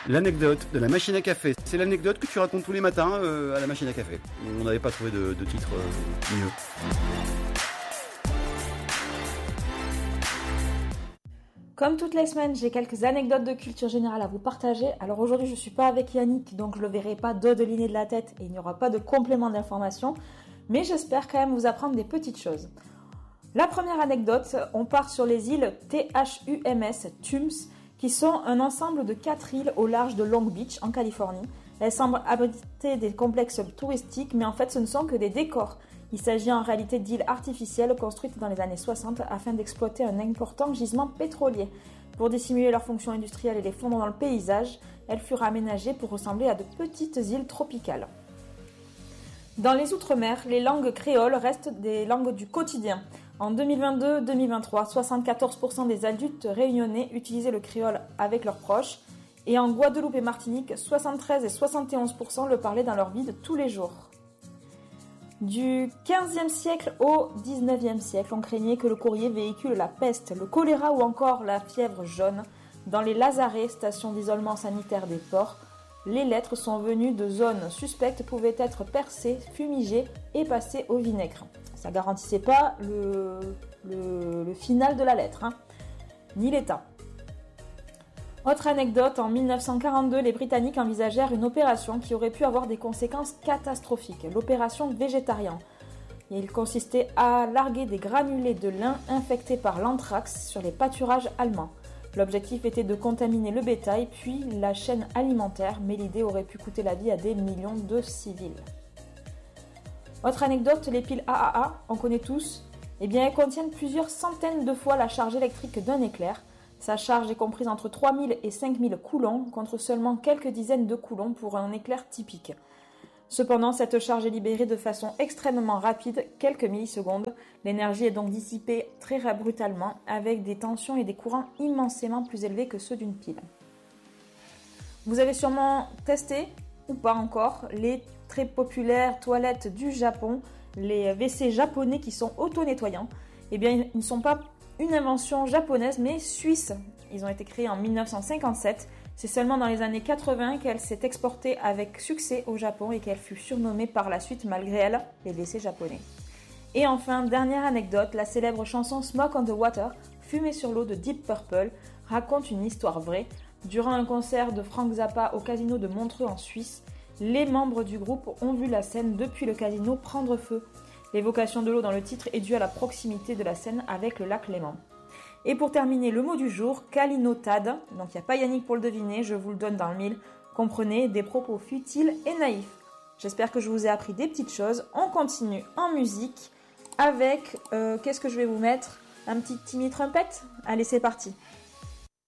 L'anecdote de la machine à café. C'est l'anecdote que tu racontes tous les matins à la machine à café. On n'avait pas trouvé de titre mieux. Comme toutes les semaines, j'ai quelques anecdotes de culture générale à vous partager. Alors aujourd'hui, je ne suis pas avec Yannick, donc je ne le verrai pas dodeliner de la tête et il n'y aura pas de complément d'information. Mais j'espère quand même vous apprendre des petites choses. La première anecdote, on part sur les îles THUMS, qui sont un ensemble de 4 îles au large de Long Beach, en Californie. Elles semblent abriter des complexes touristiques, mais en fait ce ne sont que des décors. Il s'agit en réalité d'îles artificielles construites dans les années 60 afin d'exploiter un important gisement pétrolier. Pour dissimuler leurs fonctions industrielles et les fondre dans le paysage, elles furent aménagées pour ressembler à de petites îles tropicales. Dans les Outre-mer, les langues créoles restent des langues du quotidien. En 2022-2023, 74% des adultes réunionnais utilisaient le créole avec leurs proches. Et en Guadeloupe et Martinique, 73 et 71% le parlaient dans leur vie de tous les jours. Du 15e siècle au 19e siècle, on craignait que le courrier véhicule la peste, le choléra ou encore la fièvre jaune. Dans les lazarets, stations d'isolement sanitaire des ports, les lettres sont venues de zones suspectes pouvaient être percées, fumigées et passées au vinaigre. Ça garantissait pas le final de la lettre, ni l'état. Autre anecdote, en 1942, les Britanniques envisagèrent une opération qui aurait pu avoir des conséquences catastrophiques, l'opération Végétarien. Il consistait à larguer des granulés de lin infectés par l'anthrax sur les pâturages allemands. L'objectif était de contaminer le bétail, puis la chaîne alimentaire, mais l'idée aurait pu coûter la vie à des millions de civils. Autre anecdote, les piles AAA, on connaît tous, elles contiennent plusieurs centaines de fois la charge électrique d'un éclair. Sa charge est comprise entre 3000 et 5000 coulombs, contre seulement quelques dizaines de coulombs pour un éclair typique. Cependant, cette charge est libérée de façon extrêmement rapide, quelques millisecondes. L'énergie est donc dissipée très brutalement, avec des tensions et des courants immensément plus élevés que ceux d'une pile. Vous avez sûrement testé, ou pas encore, les très populaires toilettes du Japon, les WC japonais qui sont auto-nettoyants. Ils ne sont pas une invention japonaise, mais suisse. Ils ont été créés en 1957. C'est seulement dans les années 80 qu'elle s'est exportée avec succès au Japon et qu'elle fut surnommée par la suite, malgré elle, les WC japonais. Et enfin, dernière anecdote, la célèbre chanson Smoke on the Water, Fumée sur l'eau de Deep Purple, raconte une histoire vraie. Durant un concert de Frank Zappa au casino de Montreux en Suisse, les membres du groupe ont vu la scène depuis le casino prendre feu. L'évocation de l'eau dans le titre est due à la proximité de la Seine avec le lac Léman. Et pour terminer, le mot du jour, calinotade. Donc il n'y a pas Yannick pour le deviner, je vous le donne dans le mille. Comprenez, des propos futiles et naïfs. J'espère que je vous ai appris des petites choses. On continue en musique avec, qu'est-ce que je vais vous mettre? Un petit Timmy Trumpet? Allez, c'est parti.